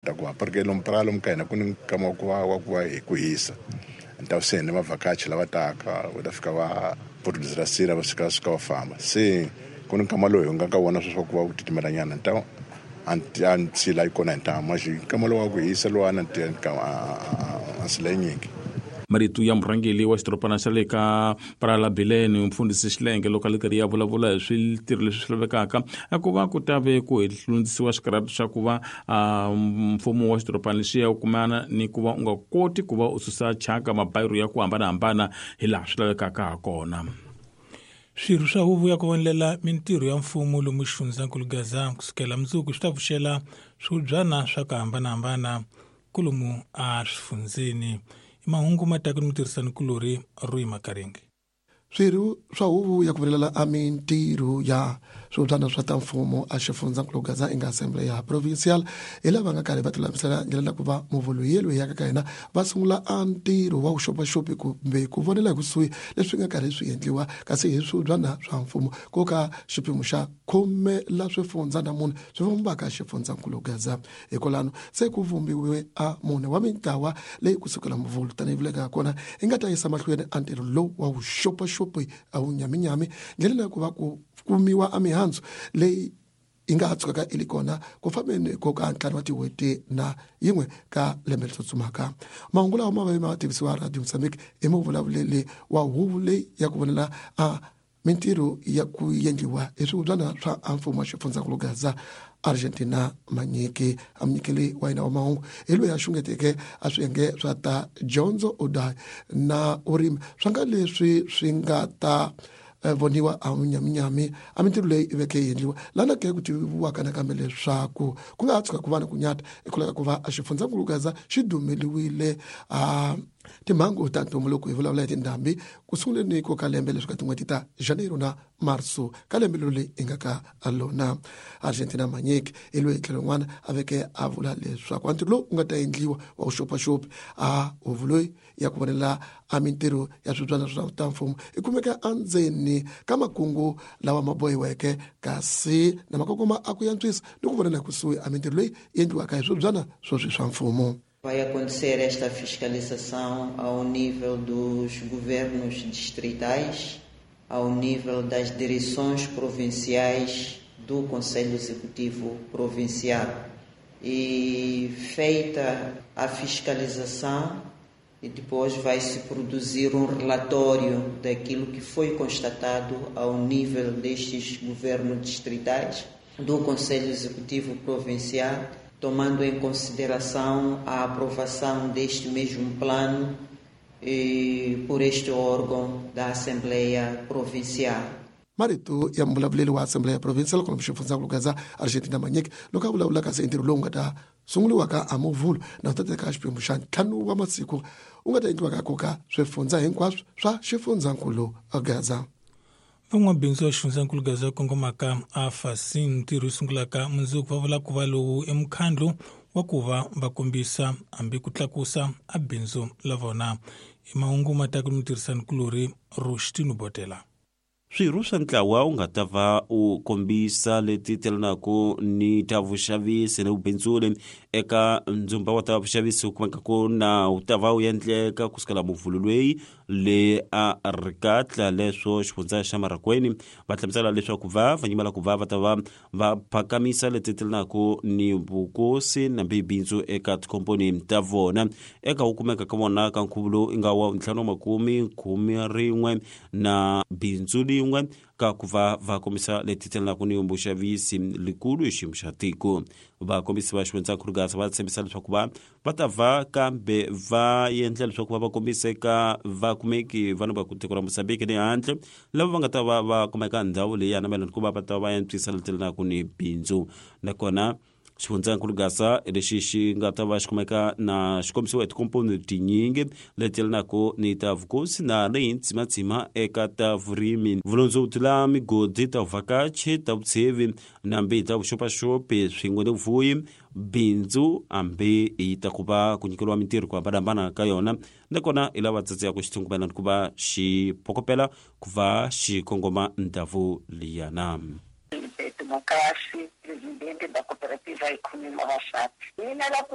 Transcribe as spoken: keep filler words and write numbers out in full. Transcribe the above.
takuva porque lomu pralo ka hina ku ni nkama wa ku va hi ku hisa nta se ni mavhakachi lava taka va ta fika va producer sira va fika suka va famba se ku ni nkama loyi u nga ka wona sweswo ku va ku titimelanyana nta anti anti la ikona nta maji nkama lowa ku hisa lowa na ti asilenyingi marito ya murhangeli wa xitoropana xa le ka Parala Bileni mfundhisi Xilenge loko karhi ya vulavula hi switirho leswi swi lavekaka a ku va ku ta ve ku hlundzisiwa xikarati xa ku va mfumo wa xitoropana lexiya u kumana ni ku va u nga koti ku va u susa chaka mabayiro ya ku hambanahambana hi laha swi lavekaka ha kona. Swirho swa huvo ya ku vonelela mintirho ya mfumo lomu xifundzankulu Gaza kusukela mundzuku swi ta vuxela swihubyana swa ku hambanahambana kulumu a swifundzeni. Mahungu mataka ni mutirhisani kulori Rui Makarenge. Swirho swa huvo ya ku vonelela a mintirho ya swihubyana swa ta mfumo a xifundzankulu Gaza eka Assembly ya Provincial hi lava nga karhi va ti lamisela ndlela ku va muvoloi loyi ya ka hina va sungula a ntirho wa vuxopaxopi kumbe ku vonela hi kusuhi leswi nga karhi swi endliwa kasi hi swihubyana swa mfumo ko ka xiphemu xa khume la swifundza na mune swi vumbaka xifundzankulu Gaza hikwalano se ku vumbiwe a mune wa mintlawa leyi kusukela muvulu tanihi vuleka kona i nga ta yisa mahlweni a ntirho lowu wa vuxopaxopi a wu nyaminyami ndlela ya ku va ku kumiwa a mihandzu leyi i nga ha tshukaka ili kona ku fambeni ko ka ntlhanu wa tin'hweti na yin'we ka lembe leri tsutsumaka. Mahungu lawa ma va ma tivisiwa Radio Mozambique i muvulavuleli wa huvo leyi ya ku vonela a mintirho ya ku endliwa hi swihubyana swa mfumo wa xifundzankulu Gaza Argentina Manyiki amnyikeli wa hina wa mahungu hi loyi a xungeteke a swiyenge swa ta dyondzo udai na urimi swa nga leswi swi nga ta voniwa a munyaminyami a mintirho leyi i veke yi endliwa lana ke ku tiviwaka nakambe leswaku ku nga ha tshuka ku va na ku nyata i kuleka ku va a xifundzankulu Gaza xi dumeliwile a timhangu ta ntumbuluko hi vulavula hi tindhambi ku sunguleni ko ka lembe leswi ka tin'hweti ta Janeiro na Marso ka lembe leyi i nga ka lona. Argentina Manyiki hi loyi tlhelo n'wana a veke a vula leswaku a ntirho lowu u nga ta endliwa wa vuxopaxopi a huvo loyi ya ku vonela a mintirho ya swibyana swa ta mfumo i kumeka andzeni ka makungu lawa ma bohiweke kasi na makongoma a ku yantswisa ni ku vonela kusuhi a mintirho leyi endliwaka hi swibyana swoswi swa mfumo. Vai acontecer esta fiscalização ao nível dos governos distritais, ao nível das direções provinciais do Conselho Executivo Provincial. E feita a fiscalização, e depois vai se produzir um relatório daquilo que foi constatado ao nível destes governos distritais, do Conselho Executivo Provincial, tomando em consideração a aprovação deste mesmo plano eh, por este órgão da Assembleia Provincial. Marito ya mvulavuleli wa Assembleya Provincial kuna mxifundzankulu Gaza Argentina Manyiki loko a vulavula kasi ntirho lowu nga ta sunguliwaka a muvulo na ku tateka xiphemu xa ntlhanu wa masiku u nga ta endliwaka koka swifundza hinkwaswo swa xifundzankulu Gaza. Van'wabindzu wa xifundzankulu Gaza kongomaka a Fasin ntirho sungulaka mundzuku va vula ku va lowu emukhandlu wa ku va va kombisa hambi ku tlakusa a bindzu la vona hi mahungu mataka ni mutirhisani kulori Rushdie Botela. Swirho swa ntlawa u nga ta va u kombisa leti telanaka ni ta vuxavisi ni vubindzuli eka ndzumba wa ta vuxavisi u kumeka ku na u ta va u endleka kusukela muvulo loyi le a ri katla leswo xifundza xa Marakweni va hlamusela leswaku va va nyimela ku va va ta va va phakamisa leti telanaka ni vukosi na bindzu eka tikomponi ta vona eka u kumeka ka vona ka nkhuvulo i nga wa ntlhanu wa makumi khume rin'we na bindzu rin'we ka ku va va komisa leti telanaka ni vuxavisi likulu hi xiyimo xa tiko. Vakombisi va xifundzankulu Gaza va tshembisa leswaku va va ta va kambe va endla leswaku va va kombisa eka vakumeki vanhu va ku tiko ra Mozambique ni handle lava va nga ta va va kumeka ndhawu leyi anamelani ku va va ta va yantswisa leti telanaka ni bindzu nakona xifundzankulu Gaza lexi xi nga ta va xi kumeka na xikombiso hi tikomponi tinyingi leti telanaka ni ta vukosi na leyi ntsimatsima eka ta vurimi vulondzoti la migodi ta vuvhakachi ta vutshevi nambi ta vuxopaxopi swin'we ni vuyi bindzu hambi hi ta ku va ku nyikeriwa mintirho ku hambanahambana ka yona nakona i lava tsatsiyaka xitshungumelana ku va xi pokopela ku va xi kongoma ndhavu liyana. Democracia, presidente da Cooperativa Econômica Baixada.